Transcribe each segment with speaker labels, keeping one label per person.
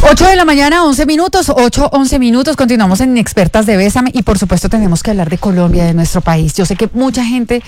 Speaker 1: 8 de la mañana, 11 minutos, 11 minutos, continuamos en Expertas de Bésame y por supuesto tenemos que hablar de Colombia, de nuestro país. Yo sé que mucha gente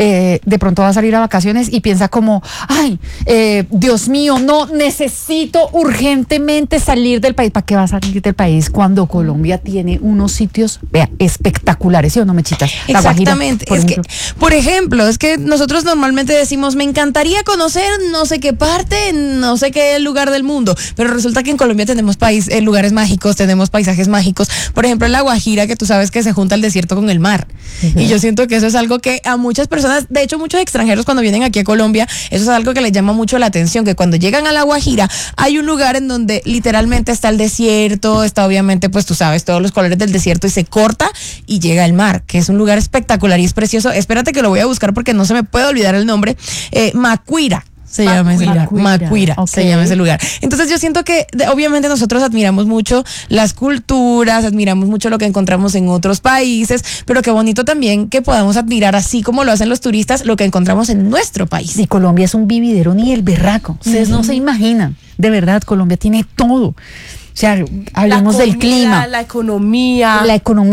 Speaker 1: de pronto va a salir a vacaciones y piensa como, ay, Dios mío, no, necesito urgentemente salir del país. ¿Para qué va a salir del país cuando Colombia tiene unos sitios, vea, espectaculares, ¿sí o no, Mechitas?
Speaker 2: Exactamente, por ejemplo, es que nosotros normalmente decimos, me encantaría conocer no sé qué parte, no sé qué lugar del mundo, pero resulta que en Colombia tenemos lugares mágicos, tenemos paisajes mágicos. Por ejemplo, en La Guajira, que tú sabes que se junta el desierto con el mar. Uh-huh. Y yo siento que eso es algo que a muchas personas, de hecho muchos extranjeros cuando vienen aquí a Colombia, eso es algo que les llama mucho la atención, que cuando llegan a La Guajira hay un lugar en donde literalmente está el desierto, está obviamente pues tú sabes todos los colores del desierto y se corta y llega el mar, que es un lugar espectacular y es precioso. Espérate que lo voy a buscar porque no se me puede olvidar el nombre. Macuira se llama ese lugar. Macuira, okay. Se llama ese lugar. Entonces yo siento que obviamente nosotros admiramos mucho las culturas, admiramos mucho lo que encontramos en otros países, pero qué bonito también que podamos admirar, así como lo hacen los turistas, lo que encontramos en nuestro país.
Speaker 1: Y Colombia es un vividero ni el berraco. Ustedes no se imaginan. De verdad, Colombia tiene todo. O sea, hablemos del clima.
Speaker 3: La economía.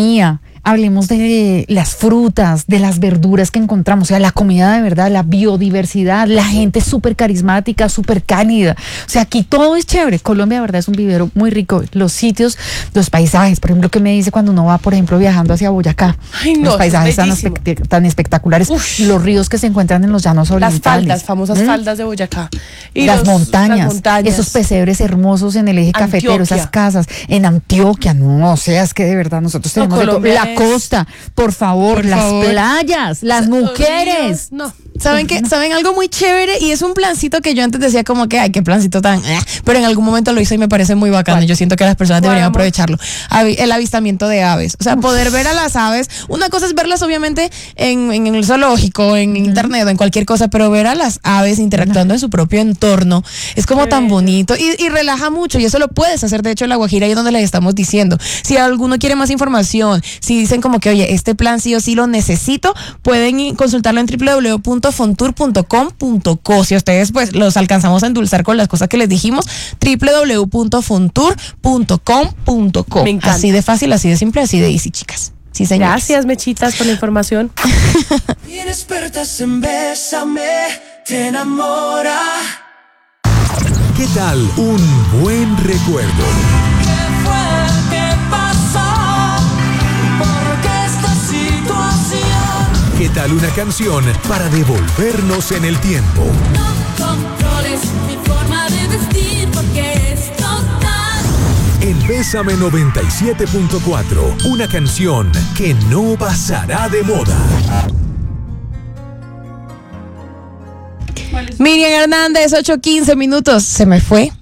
Speaker 1: Hablemos de las frutas, de las verduras que encontramos, o sea, la comida de verdad, la biodiversidad, la gente súper carismática, súper cálida. O sea, aquí todo es chévere. Colombia, de verdad, es un vivero muy rico. Los sitios, los paisajes, por ejemplo, ¿qué me dice cuando uno va, por ejemplo, viajando hacia Boyacá?
Speaker 3: Ay, no,
Speaker 1: los paisajes tan espectaculares. Uf. Los ríos que se encuentran en los llanos orientales.
Speaker 3: Las famosas faldas de Boyacá.
Speaker 1: Y las montañas, esos pesebres hermosos en el eje cafetero, esas casas. En Antioquia, no, o sea, es que de verdad nosotros tenemos la costa, por favor, playas, las mujeres.
Speaker 2: No. ¿Saben qué? ¿Saben algo muy chévere? Y es un plancito que yo antes decía como que, ay, qué plancito tan... pero en algún momento lo hice y me parece muy bacano. Yo siento que las personas deberían aprovecharlo. El avistamiento de aves. O sea, poder ver a las aves. Una cosa es verlas obviamente en el zoológico, en internet o en cualquier cosa, pero ver a las aves interactuando en su propio entorno es como tan bonito y relaja mucho. Y eso lo puedes hacer, de hecho, en La Guajira, y es donde les estamos diciendo. Si alguno quiere más información, si dicen como que, oye, este plan sí o sí lo necesito, pueden consultarlo en www.fontour.com.co. Si ustedes pues los alcanzamos a endulzar con las cosas que les dijimos, www.fontour.com.co. Así de fácil, así de simple, así de easy, chicas. Sí, señores.
Speaker 3: Gracias, Mechitas, por la información.
Speaker 4: Expertas en Bésame, te enamora.
Speaker 5: ¿Qué tal un buen recuerdo?
Speaker 4: ¿Qué fue que pasó? ¿Por qué esta situación?
Speaker 5: ¿Qué tal una canción para devolvernos en el tiempo?
Speaker 6: No controles mi forma de vestir porque es total.
Speaker 5: En Bésame 97.4, una canción que no pasará de moda.
Speaker 2: Miriam Hernández, 8:15 minutos. Se me fue.